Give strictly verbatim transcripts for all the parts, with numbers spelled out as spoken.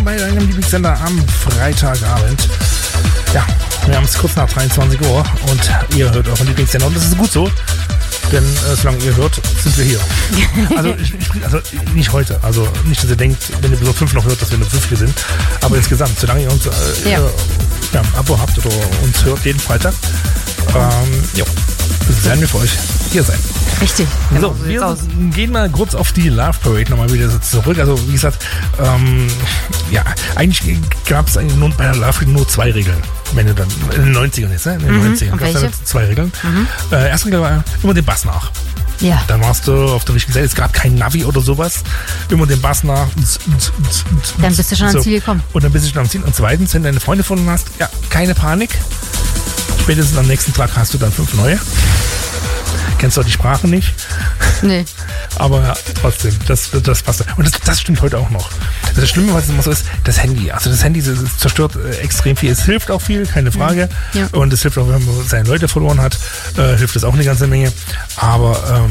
bei deinem Lieblingssender am Freitagabend. Ja, wir haben es kurz nach dreiundzwanzig Uhr und ihr hört euren Lieblingssender und das ist gut so, denn äh, solange ihr hört, sind wir hier. Also, ich, ich, also nicht heute, also nicht, dass ihr denkt, wenn ihr so fünf noch hört, dass wir nur fünf hier sind, aber insgesamt, solange ihr uns äh, ja. Ihr, ja, ein Abo habt oder uns hört jeden Freitag, ähm, jo, werden wir für euch hier sein. Richtig. Genau, so, wir aus. gehen mal kurz auf die Love Parade nochmal wieder zurück. Also wie gesagt, ähm, ja, eigentlich gab es nur bei der Love Parade nur zwei Regeln. Wenn du dann in den neunzigern jetzt, ne? In den mhm. neunzigern gab es dann zwei Regeln. Mhm. Äh, erste Regel war immer den Bass nach. Ja. Dann warst du auf der richtigen Seite. Es gab kein Navi oder sowas. Immer den Bass nach. Dann bist du schon so. ans Ziel gekommen. Und dann bist du schon am Ziel. Und zweitens, wenn du deine Freunde gefunden hast, ja, keine Panik. Spätestens am nächsten Tag hast du dann fünf neue. Kennst du die Sprache nicht? Nee. Aber ja, trotzdem, das, das passt. Und das, das stimmt heute auch noch. Also das Schlimme, was immer so ist, das Handy. Also das Handy das zerstört äh, extrem viel. Es hilft auch viel, keine Frage. Ja. Und es hilft auch, wenn man seine Leute verloren hat, äh, hilft es auch eine ganze Menge. Aber ähm,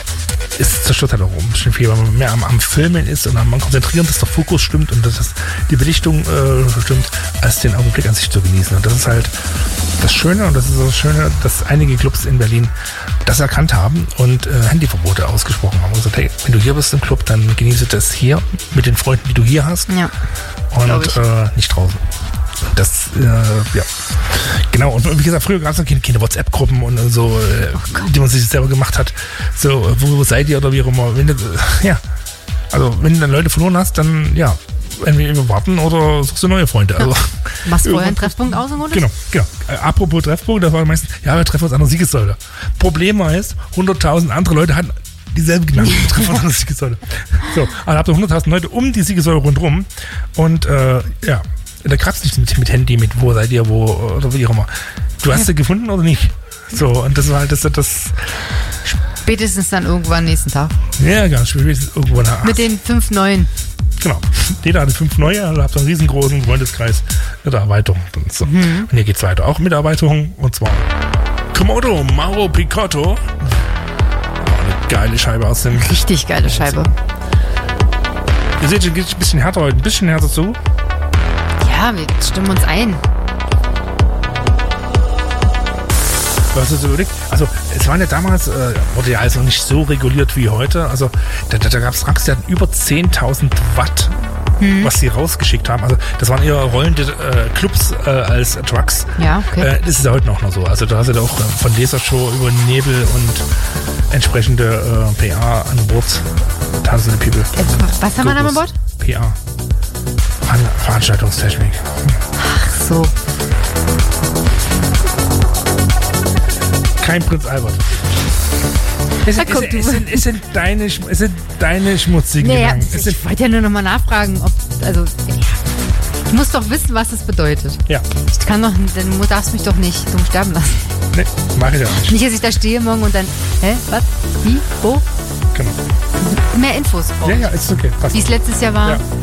es zerstört halt auch ein bisschen viel, weil man mehr am, am Filmen ist und am Konzentrieren, dass der Fokus stimmt und dass die Belichtung äh, stimmt, als den Augenblick an sich zu genießen. Und das ist halt das Schöne und das ist das Schöne, dass einige Clubs in Berlin das erkannt haben und äh, Handyverbote ausgesprochen haben. Und gesagt, hey, wenn du hier bist im Club, dann genieße das hier mit den Freunden, die du hier hast ja. und äh, nicht draußen. Das, äh, ja, genau. Und wie gesagt, früher gab es noch keine, keine WhatsApp-Gruppen und so, äh, oh die man sich selber gemacht hat. So, wo, wo seid ihr oder wie auch immer. Wenn du, äh, ja, also wenn du dann Leute verloren hast, dann, ja, entweder warten oder suchst du neue Freunde. Also, ja. Machst du vorher einen Treffpunkt aus im Grunde? Genau, genau. Äh, apropos Treffpunkt, das war meistens, ja, wir treffen uns an der Siegessäule. Problem war ist, hunderttausend andere Leute hatten dieselbe genannt. Wir treffen uns an der Siegessäule. So, also habt ihr hunderttausend Leute um die Siegessäule rundherum und, äh, ja, da gab es nicht mit, mit Handy, mit wo seid ihr, wo, oder wie auch immer. Du hast ja. sie gefunden oder nicht? So, und das war halt das, das spätestens dann irgendwann nächsten Tag. Ja, ganz spätestens irgendwann. Ach, mit den fünf neuen. Genau. Jeder hatte fünf neue, also habt ihr einen riesengroßen Freundeskreis mit der Erweiterung. Und, so. mhm. und hier geht's weiter. Auch mit der Erweiterung. Und zwar Komodo Mauro Picotto. Eine geile Scheibe aus dem... Richtig geile Scheibe. Ihr seht, es geht ein bisschen härter heute. Ein bisschen härter zu. Ja, wir stimmen uns ein. Was hast du überlegt? Also, es waren ja damals, äh, wurde ja also nicht so reguliert wie heute. Also, da, da, da gab es Racks, die hatten über zehntausend Watt, hm. was sie rausgeschickt haben. Also, das waren eher rollende äh, Clubs äh, als Trucks. Ja, okay. Äh, das ist ja heute noch so. Also, da hast du da auch äh, von Lasershow über Nebel und entsprechende äh, P A an Bord. Tanzende People. Äh, was haben wir da an Bord? P A. Veranstaltungstechnik. Ach so. Kein Prinz Albert. Es sind, guck, es, es, sind, es, sind deine, es sind deine schmutzigen naja, Gedanken. Es ich wollte ja nur noch mal nachfragen, ob, also, ja, ich muss doch wissen, was es bedeutet. Ja. Ich kann doch, dann darfst mich doch nicht dumm sterben lassen. Nee, mach ich auch nicht. Nicht, dass ich da stehe morgen und dann, hä, was, wie, wo? Genau. Mehr Infos brauche Ja, ja, ist okay. Passt. Wie es letztes Jahr war. Ja.